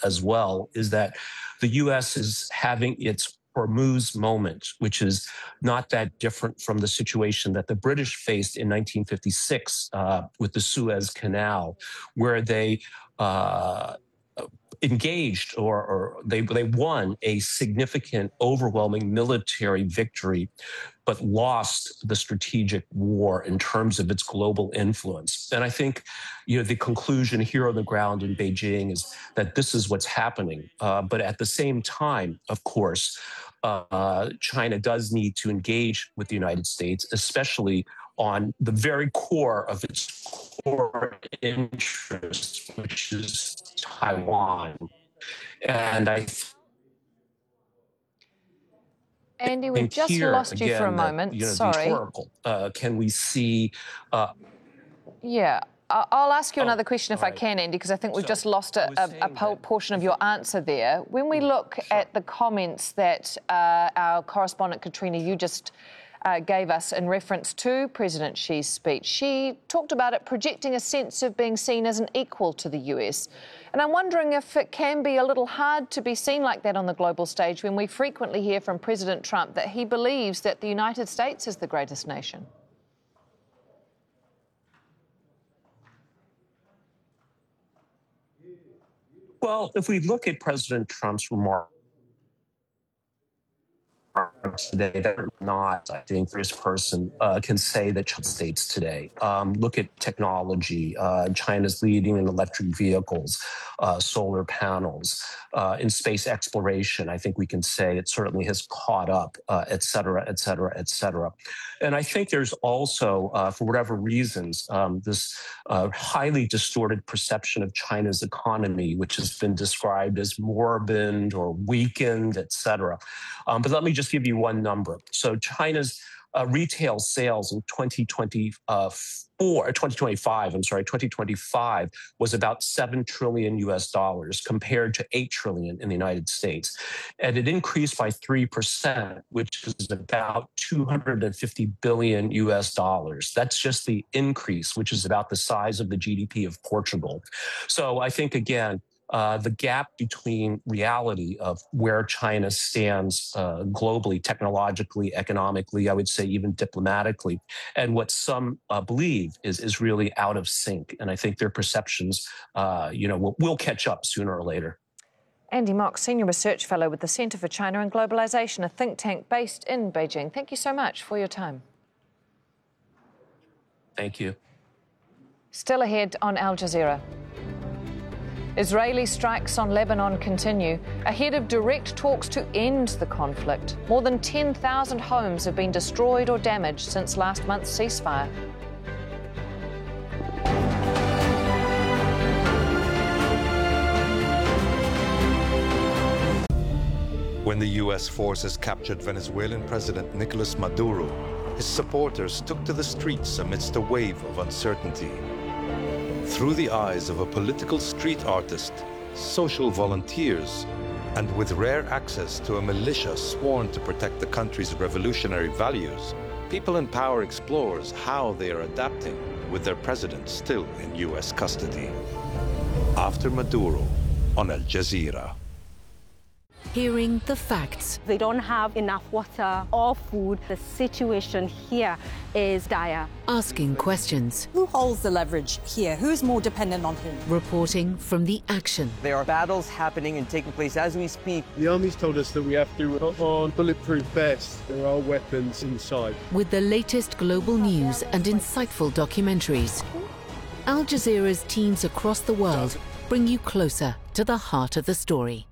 as well, is that the U.S. is having its Hormuz moment, which is not that different from the situation that the British faced in 1956 with the Suez Canal, where they engaged or they won a significant, overwhelming military victory, but lost the strategic war in terms of its global influence. And I think, the conclusion here on the ground in Beijing is that this is what's happening. But at the same time, of course, China does need to engage with the United States, especially on the very core of its core interest, which is Taiwan. And Andy, we've just lost you for a moment. Sorry. Can we see? Yeah. I'll ask you another question if I can, Andy, because I think we've just lost a portion of your answer there. When we look at the comments that our correspondent Katrina, you just gave us in reference to President Xi's speech, she talked about it projecting a sense of being seen as an equal to the US. And I'm wondering if it can be a little hard to be seen like that on the global stage when we frequently hear from President Trump that he believes that the United States is the greatest nation. Well, if we look at President Trump's remarks today, that are not, I think, this person can say that United States today. Look at technology. China's leading in electric vehicles, solar panels, in space exploration. I think we can say it certainly has caught up, et cetera, et cetera, et cetera. And I think there's also, for whatever reasons, this highly distorted perception of China's economy, which has been described as moribund or weakened, et cetera. But let me just give you one number. So China's retail sales in 2025 was about $7 trillion compared to $8 trillion in the United States. And it increased by 3%, which is about $250 billion. That's just the increase, which is about the size of the GDP of Portugal. So I think, again, the gap between reality of where China stands globally, technologically, economically, I would say even diplomatically, and what some believe is really out of sync. And I think their perceptions, will catch up sooner or later. Andy Mok, Senior Research Fellow with the Centre for China and Globalisation, a think tank based in Beijing. Thank you so much for your time. Thank you. Still ahead on Al Jazeera. Israeli strikes on Lebanon continue ahead of direct talks to end the conflict. More than 10,000 homes have been destroyed or damaged since last month's ceasefire. When the U.S. forces captured Venezuelan President Nicolas Maduro, his supporters took to the streets amidst a wave of uncertainty. Through the eyes of a political street artist, social volunteers, and with rare access to a militia sworn to protect the country's revolutionary values, People in Power explores how they are adapting with their president still in U.S. custody. After Maduro on Al Jazeera. Hearing the facts. They don't have enough water or food. The situation here is dire. Asking questions. Who holds the leverage here? Who's more dependent on whom? Reporting from the action. There are battles happening and taking place as we speak. The army's told us that we have to put on bulletproof vests. There are weapons inside. With the latest global news and insightful documentaries, Al Jazeera's teams across the world bring you closer to the heart of the story.